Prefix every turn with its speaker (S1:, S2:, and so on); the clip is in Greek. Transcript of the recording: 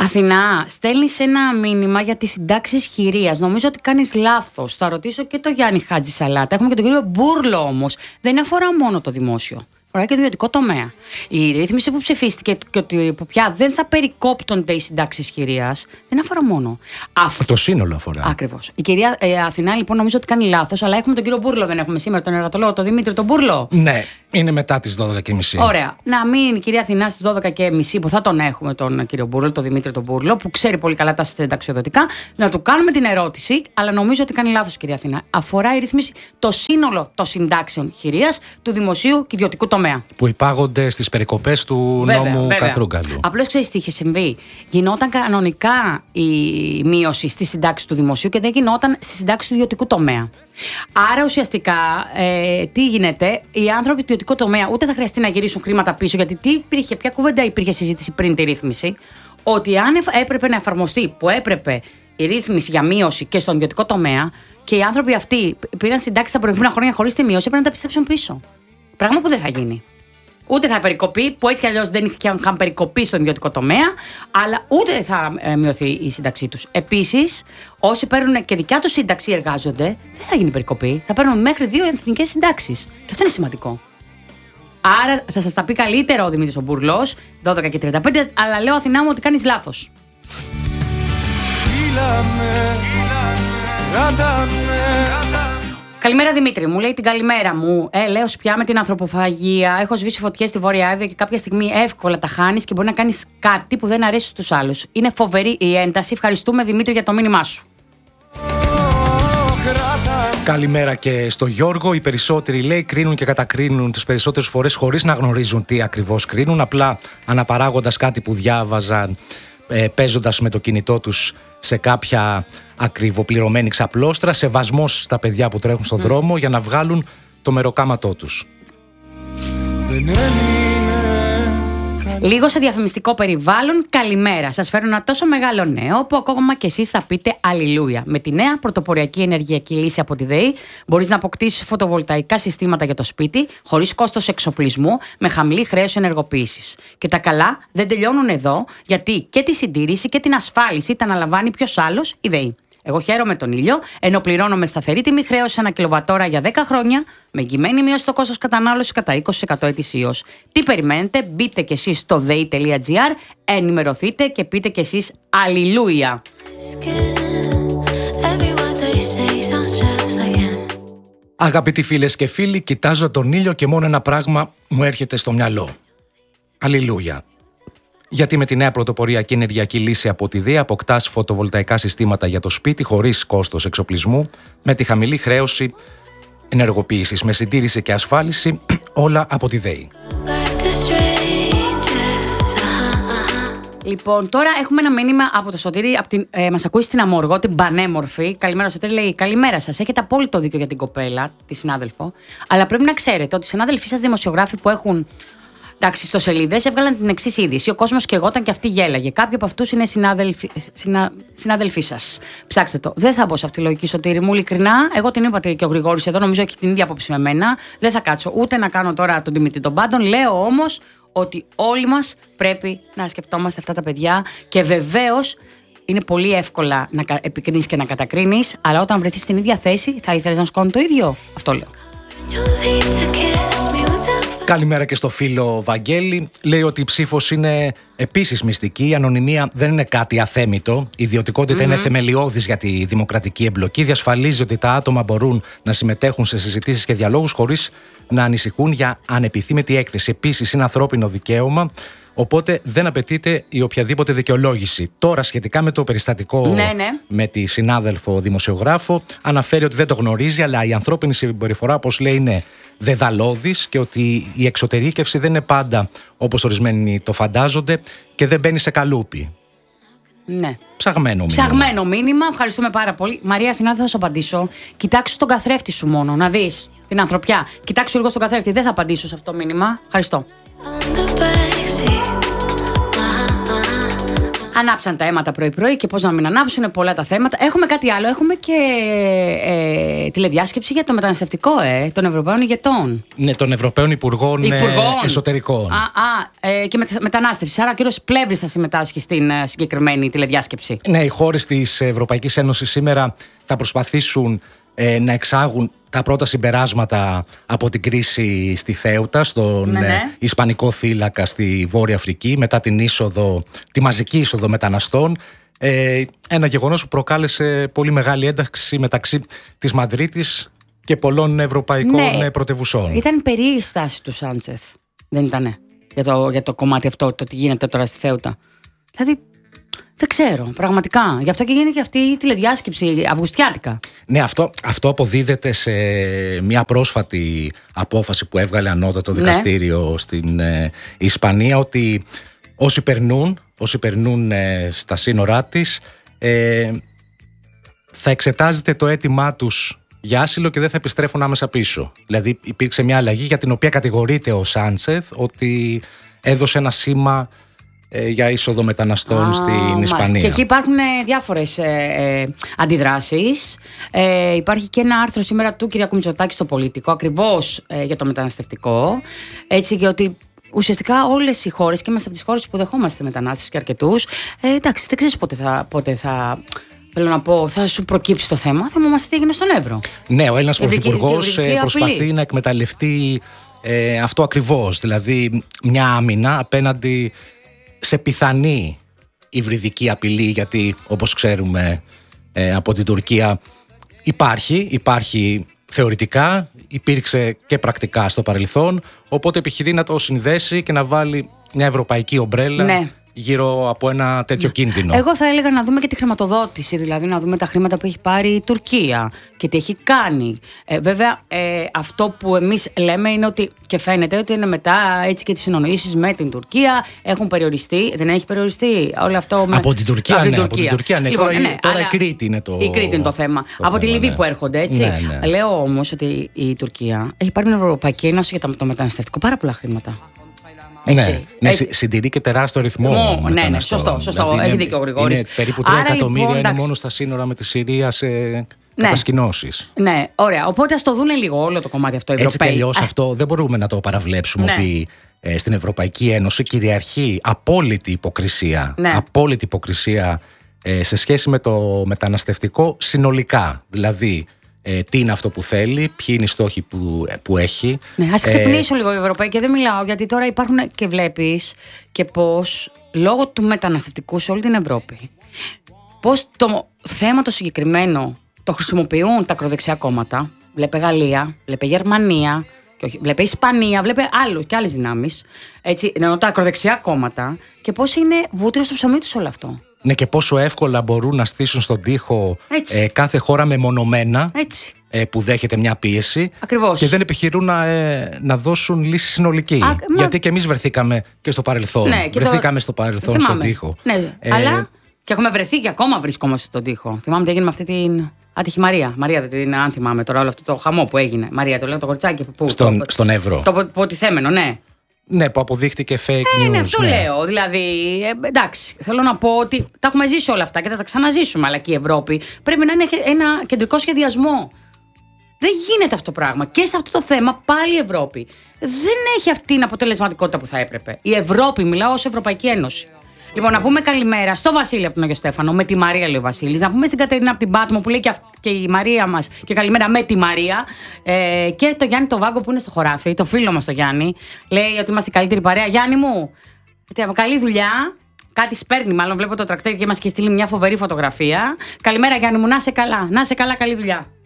S1: Αθηνά, στέλνεις ένα μήνυμα για τις συντάξεις χειρίας. Νομίζω ότι κάνεις λάθος. Θα ρωτήσω και τον Γιάννη Χατζησαλάτα. Έχουμε και τον κύριο Μπούρλο όμως. Δεν αφορά μόνο το δημόσιο. Αφορά και το ιδιωτικό τομέα. Η ρύθμιση που ψηφίστηκε και ότι πια δεν θα περικόπτονται οι συντάξεις χειρίας δεν αφορά μόνο.
S2: Το σύνολο αφορά.
S1: Ακριβώς. Η κυρία Αθηνά λοιπόν νομίζω ότι κάνει λάθος, αλλά έχουμε τον κύριο Μπούρλο, δεν έχουμε σήμερα τον εργατολόγο, τον Δημήτρη τον Μπούρλο.
S2: Ναι, είναι μετά τις 12:30.
S1: Ωραία. Να μείνει η κυρία Αθηνά στις 12:30 που θα τον έχουμε τον κύριο Μπούρλο, τον Δημήτρη τον Μπούρλο, που ξέρει πολύ καλά τα συνταξιοδοτικά, να του κάνουμε την ερώτηση, αλλά νομίζω ότι κάνει λάθος κυρία Αθηνά. Αφορά η ρύθμιση το σύνολο των συντάξεων χειρίας του δημοσίου και ιδιωτικού τομέα.
S2: Που υπάγονται στις περικοπές του νόμου Κατρούγκαλου.
S1: Απλώς ξέρεις τι είχε συμβεί. Γινόταν κανονικά η μείωση στη συντάξη του δημοσίου και δεν γινόταν στη συντάξη του ιδιωτικού τομέα. Άρα ουσιαστικά τι γίνεται, οι άνθρωποι του ιδιωτικού τομέα ούτε θα χρειαστεί να γυρίσουν χρήματα πίσω, γιατί ποια κουβέντα υπήρχε συζήτηση πριν τη ρύθμιση, ότι αν έπρεπε να εφαρμοστεί που έπρεπε η ρύθμιση για μείωση και στον ιδιωτικό τομέα και οι άνθρωποι αυτοί πήραν συντάξει τα προηγούμενα χρόνια χωρίς τη μείωση, έπρεπε να τα πιστέψουν πίσω. Πράγμα που δεν θα γίνει. Ούτε θα περικοπεί, που έτσι κι αλλιώς δεν είχαν περικοπεί στον ιδιωτικό τομέα, αλλά ούτε θα μειωθεί η σύνταξή τους. Επίσης, όσοι παίρνουν και δικιά τους σύνταξη εργάζονται, δεν θα γίνει περικοπή. Θα παίρνουν μέχρι 2 εθνικές συντάξεις. Και αυτό είναι σημαντικό. Άρα θα σας τα πει καλύτερα ο Δημήτρης ο Μπουρλός, 12:35, αλλά λέω Αθηνά μου ότι κάνεις λάθος. Καλημέρα Δημήτρη, μου λέει την καλημέρα μου. Λέω πια με την ανθρωποφαγία. Έχω σβήσει φωτιές στη Βόρεια Εύβοια και κάποια στιγμή εύκολα τα χάνεις και μπορεί να κάνεις κάτι που δεν αρέσει στους άλλους. Είναι φοβερή η ένταση. Ευχαριστούμε Δημήτρη για το μήνυμά σου.
S2: Καλημέρα και στο Γιώργο. Οι περισσότεροι λέει κρίνουν και κατακρίνουν τις περισσότερες φορές χωρίς να γνωρίζουν τι ακριβώς κρίνουν. Απλά αναπαράγοντας κάτι που διάβαζαν, παίζοντας με το κινητό τους σε κάποια ακριβοπληρωμένη ξαπλώστρα, σεβασμός στα παιδιά που τρέχουν στον δρόμο για να βγάλουν το μεροκάματό τους.
S1: Λίγο σε διαφημιστικό περιβάλλον, καλημέρα. Σας φέρνω ένα τόσο μεγάλο νέο που ακόμα και εσείς θα πείτε αλληλούια. Με τη νέα πρωτοποριακή ενεργειακή λύση από τη ΔΕΗ μπορείς να αποκτήσεις φωτοβολταϊκά συστήματα για το σπίτι, χωρίς κόστος εξοπλισμού, με χαμηλή χρέωση ενεργοποίησης. Και τα καλά δεν τελειώνουν εδώ, γιατί και τη συντήρηση και την ασφάλιση τα αναλαμβάνει ποιος άλλος, η ΔΕΗ. Εγώ χαίρομαι τον ήλιο, ενώ πληρώνω με σταθερή τιμή χρέωση 1 κιλοβατόρα για 10 χρόνια, με εγγυημένη μείωση στο κόστος κατανάλωσης κατά 20% ετησίως. Τι περιμένετε, μπείτε κι εσείς στο dei.gr, ενημερωθείτε και πείτε κι εσείς αλληλούια.
S2: Αγαπητοί φίλες και φίλοι, κοιτάζω τον ήλιο και μόνο ένα πράγμα μου έρχεται στο μυαλό. Αλληλούια. Γιατί με τη νέα πρωτοποριακή ενεργειακή λύση από τη ΔΕΗ αποκτάς φωτοβολταϊκά συστήματα για το σπίτι χωρίς κόστος εξοπλισμού, με τη χαμηλή χρέωση ενεργοποίησης, με συντήρηση και ασφάλιση, όλα από τη ΔΕΗ.
S1: Λοιπόν, τώρα έχουμε ένα μήνυμα από το Σωτήρη, μας ακούει στην Αμοργό, την πανέμορφη. Καλημέρα, Σωτήρη, λέει: καλημέρα σας. Έχετε απόλυτο δίκιο για την κοπέλα, τη συνάδελφο. Αλλά πρέπει να ξέρετε ότι οι συνάδελφοί σας δημοσιογράφοι που έχουν. Εντάξει, στο σελίδες έβγαλαν την εξής είδηση. Ο κόσμος και εγώταν και αυτή γέλαγε. Κάποιοι από αυτούς είναι συνάδελφοί σας. Ψάξτε το. Δεν θα μπω σε αυτή τη λογική, Σωτήρη μου, ειλικρινά. Εγώ την είπατε και ο Γρηγόρης εδώ, νομίζω έχει την ίδια άποψη με μένα. Δεν θα κάτσω ούτε να κάνω τώρα τον Δημήτρη των Πάντων. Λέω όμως ότι όλοι μας πρέπει να σκεφτόμαστε αυτά τα παιδιά και βεβαίως είναι πολύ εύκολα να επικρίνεις και να κατακρίνεις, αλλά όταν βρεθείς στην ίδια θέση θα ήθελες να σου κάνουν το ίδιο. Αυτό λέω.
S2: Καλημέρα και στο φίλο Βαγγέλη. Λέει ότι η ψήφος είναι επίσης μυστική. Η ανωνυμία δεν είναι κάτι αθέμητο. Η ιδιωτικότητα είναι θεμελιώδης για τη δημοκρατική εμπλοκή. Διασφαλίζει ότι τα άτομα μπορούν να συμμετέχουν σε συζητήσεις και διαλόγους χωρίς να ανησυχούν για ανεπιθύμητη έκθεση. Επίσης, είναι ανθρώπινο δικαίωμα. Οπότε δεν απαιτείται η οποιαδήποτε δικαιολόγηση. Τώρα, σχετικά με το περιστατικό με τη συνάδελφο δημοσιογράφο, αναφέρει ότι δεν το γνωρίζει, αλλά η ανθρώπινη συμπεριφορά, όπως λέει, είναι δεδαλώδης και ότι η εξωτερήκευση δεν είναι πάντα όπως ορισμένοι το φαντάζονται και δεν μπαίνει σε καλούπι.
S1: Ναι.
S2: Ψαγμένο μήνυμα.
S1: Ευχαριστούμε πάρα πολύ. Μαρία Αθηνά, δεν θα σου απαντήσω. Κοιτάξου τον καθρέφτη σου μόνο, να δεις την ανθρωπιά. Κοιτάξου λίγο στον καθρέφτη. Δεν θα απαντήσω σε αυτό το μήνυμα. Ευχαριστώ. Ανάψαν τα αίματα πρωί-πρωί και πώς να μην ανάψουν, πολλά τα θέματα. Έχουμε κάτι άλλο. Έχουμε και τηλεδιάσκεψη για το μεταναστευτικό των Ευρωπαίων ηγετών.
S2: Ναι, των Ευρωπαίων Υπουργών Εσωτερικών.
S1: Και μετανάστευση. Άρα ο κύριος Πλεύρης θα συμμετάσχει στην συγκεκριμένη τηλεδιάσκεψη.
S2: Ναι, οι χώρες της Ευρωπαϊκής Ένωσης σήμερα θα προσπαθήσουν να εξάγουν τα πρώτα συμπεράσματα από την κρίση στη Θέουτα, στον Ισπανικό θύλακα στη Βόρεια Αφρική, μετά τη μαζική είσοδο μεταναστών. Ένα γεγονός που προκάλεσε πολύ μεγάλη ένταξη μεταξύ της Μαδρίτης και πολλών ευρωπαϊκών πρωτευουσών.
S1: Ήταν περίεργη η στάση του Σάντσεθ, δεν ήτανε, για το κομμάτι αυτό, το τι γίνεται τώρα στη Θέουτα. Δηλαδή, δεν ξέρω, πραγματικά. Γι' αυτό και γίνεται και αυτή η τηλεδιάσκεψη αυγουστιάτικα.
S2: Ναι, αυτό αποδίδεται σε μια πρόσφατη απόφαση που έβγαλε ανώτατο δικαστήριο στην Ισπανία, ότι όσοι περνούν στα σύνορά της θα εξετάζεται το αίτημά τους για άσυλο και δεν θα επιστρέφουν άμεσα πίσω. Δηλαδή υπήρξε μια αλλαγή για την οποία κατηγορείται ο Σάντσεθ ότι έδωσε ένα σήμα για είσοδο μεταναστών στην Ισπανία.
S1: Και εκεί υπάρχουν διάφορες αντιδράσεις. Υπάρχει και ένα άρθρο σήμερα του Κυριάκου Μητσοτάκη στο Πολίτικο, ακριβώς για το μεταναστευτικό. Έτσι, και ότι ουσιαστικά όλες οι χώρες, και είμαστε από τις χώρες που δεχόμαστε μετανάστες και αρκετούς, εντάξει, δεν ξέρεις πότε θα. Θέλω να πω, θα σου προκύψει το θέμα. Θυμόμαστε τι έγινε στον Εύρο.
S2: Ναι, ο Έλληνας Πρωθυπουργός προσπαθεί να εκμεταλλευτεί αυτό ακριβώς. Δηλαδή, μια άμυνα απέναντι σε πιθανή υβριδική απειλή, γιατί όπως ξέρουμε από την Τουρκία υπάρχει θεωρητικά, υπήρξε και πρακτικά στο παρελθόν, οπότε επιχειρεί να το συνδέσει και να βάλει μια ευρωπαϊκή ομπρέλα γύρω από ένα τέτοιο κίνδυνο.
S1: Εγώ θα έλεγα να δούμε και τη χρηματοδότηση, δηλαδή να δούμε τα χρήματα που έχει πάρει η Τουρκία και τι έχει κάνει. Βέβαια, αυτό που εμείς λέμε είναι ότι, και φαίνεται ότι είναι μετά έτσι και τις συνονοήσεις με την Τουρκία έχουν περιοριστεί. Δεν έχει περιοριστεί όλο αυτό
S2: από την Τουρκία? Από την Τουρκία, ναι.
S1: Λοιπόν,
S2: τώρα η Κρήτη είναι το.
S1: Η Κρήτη είναι το θέμα. Από τη Λιβύη που έρχονται, έτσι. Ναι. Λέω όμως ότι η Τουρκία έχει πάρει την Ευρωπαϊκή Ένωση για το μεταναστευτικό πάρα πολλά χρήματα.
S2: Ναι, συντηρεί και τεράστιο ρυθμό.
S1: Ναι, σωστό. Δηλαδή έχει δίκιο ο Γρηγόρης.
S2: Είναι περίπου 3 εκατομμύρια είναι μόνο στα σύνορα με τη Συρία σε κατασκηνώσεις.
S1: Ναι, ωραία. Οπότε ας το δούνε λίγο όλο το κομμάτι αυτό οι Ευρωπαίοι.
S2: Έτσι κι αλλιώς αυτό δεν μπορούμε να το παραβλέψουμε, ότι στην Ευρωπαϊκή Ένωση κυριαρχεί απόλυτη υποκρισία. Απόλυτη υποκρισία σε σχέση με το μεταναστευτικό συνολικά. Δηλαδή, τι είναι αυτό που θέλει, ποιοι είναι οι στόχοι που έχει.
S1: Ναι, ας ξυπνήσουν λίγο οι Ευρωπαίοι, και δεν μιλάω γιατί τώρα υπάρχουν και βλέπεις και πώς λόγω του μεταναστευτικού σε όλη την Ευρώπη, πώς το θέμα το συγκεκριμένο το χρησιμοποιούν τα ακροδεξιά κόμματα. Βλέπε Γαλλία, βλέπε Γερμανία, βλέπε Ισπανία, βλέπε και άλλες δυνάμεις. Έτσι, ενώ τα ακροδεξιά κόμματα, και πώς είναι βούτυρο στο ψωμί τους όλο αυτό.
S2: Ναι, και πόσο εύκολα μπορούν να στήσουν στον τοίχο κάθε χώρα μεμονωμένα που δέχεται μια πίεση.
S1: Ακριβώς.
S2: Και δεν επιχειρούν να δώσουν λύση συνολική. Γιατί και εμείς βρεθήκαμε και στο παρελθόν.
S1: Ναι,
S2: βρεθήκαμε στο παρελθόν στον τοίχο.
S1: Ναι, αλλά και έχουμε βρεθεί και ακόμα βρισκόμαστε στον τοίχο. Θυμάμαι τι έγινε με αυτή την άτυχη Μαρία. Μαρία, αν θυμάμαι τώρα όλο αυτό το χαμό που έγινε. Μαρία, το λέω το κοριτσάκι.
S2: Στον Εύρο.
S1: Το υποτιθέμενο, ναι.
S2: Ναι, που αποδείχτηκε fake news.
S1: Ναι, αυτό λέω. Δηλαδή, εντάξει, θέλω να πω ότι τα έχουμε ζήσει όλα αυτά και θα τα ξαναζήσουμε. Αλλά και η Ευρώπη πρέπει να είναι ένα κεντρικό σχεδιασμό. Δεν γίνεται αυτό το πράγμα. Και σε αυτό το θέμα πάλι η Ευρώπη δεν έχει αυτή την αποτελεσματικότητα που θα έπρεπε. Η Ευρώπη, μιλάω ως Ευρωπαϊκή Ένωση. Λοιπόν, να πούμε καλημέρα στο Βασίλη από τον Αγιο Στέφανο, με τη Μαρία λέει ο Βασίλης. Να πούμε στην Κατερίνα από την Πάτμο που λέει και η Μαρία μας και καλημέρα με τη Μαρία. Και το Γιάννη το Βάγκο που είναι στο χωράφι, το φίλο μας το Γιάννη. Λέει ότι είμαστε η καλύτερη παρέα. Γιάννη μου, καλή δουλειά. Κάτι σπέρνει, μάλλον βλέπω το τρακτέρ και μας έχει στείλει μια φοβερή φωτογραφία. Καλημέρα Γιάννη μου, να είσαι καλά. Να είσαι καλά, καλή δουλειά.